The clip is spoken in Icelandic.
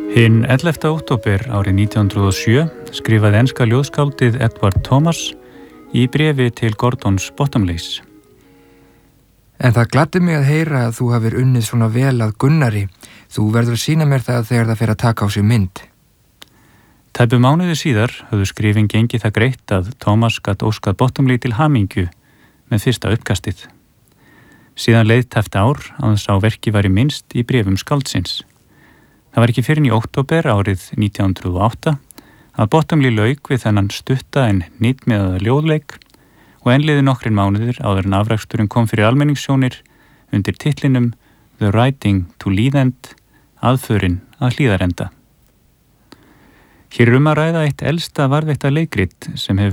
Hinn 11. október árið 1907 skrifaði enska ljóðskáldið Edward Thomas í bréfi til Gordons Bottomleys. En það gladdi mig að heyra að þú hafir unnið svona vel að Gunnari. Þú verður að sýna mér það þegar það fer að taka á sig mynd. Tæpu mánuði síðar höfðu skrifin gengið það greitt að Thomas gat óskað Bottomley til hamingju með fyrsta uppkastið. Síðan leið tæpt ár að sá verki væri minnst í bréfum skáldsins. Það var ekki fyrr en í október árið 1908 að Bottomley lauk við þennan stutta en nýtmiðaða ljóðleik og enn liðu nokkrir mánuðir áður en afraksturinn kom fyrir almenningssjónir undir titlinum The Riding to Leithend, aðförin að Hlíðarenda. Hér að ræða eitt elsta varðveita leikrit sem hefur